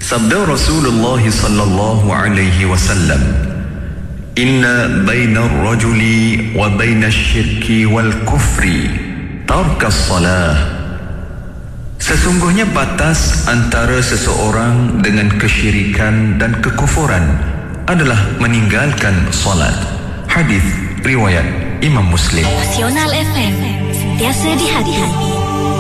Sabda Rasulullah sallallahu alaihi wasallam, "Inna baina ar-rajuli wa baina asy-syirki wal kufri tarkas salah." Sesungguhnya batas antara seseorang dengan kesyirikan dan kekufuran adalah meninggalkan salat. Hadis riwayat Imam Muslim. Nasional FM, sentiasa di hati.